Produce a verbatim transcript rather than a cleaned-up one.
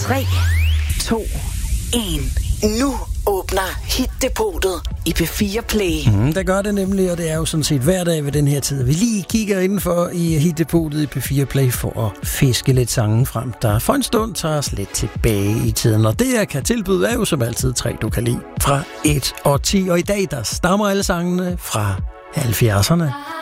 tre, to, en. Nu åbner Hit-depotet i P fire Play. Mm, der gør det nemlig, og det er jo sådan set hver dag ved den her tid. Vi lige kigger indenfor i Hit-depotet i P fire Play for at fiske lidt sange frem, der for en stund tager os lidt tilbage i tiden. Og det, jeg kan tilbyde, er jo som altid tre, du kan lide fra et og ti. Og i dag, der stammer alle sangene fra halvfjerdserne.